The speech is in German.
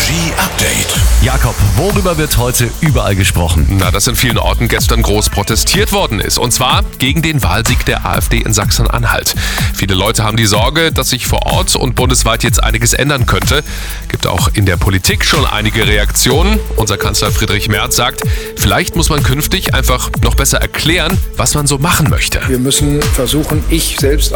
Energy Update. Jakob, worüber wird heute überall gesprochen? Na, dass in vielen Orten gestern groß protestiert worden ist. Und zwar gegen den Wahlsieg der AfD in Sachsen-Anhalt. Viele Leute haben die Sorge, dass sich vor Ort und bundesweit jetzt einiges ändern könnte. Gibt auch in der Politik schon einige Reaktionen. Unser Kanzler Friedrich Merz sagt, vielleicht muss man künftig einfach noch besser erklären, was man so machen möchte. Wir müssen versuchen, ich selbst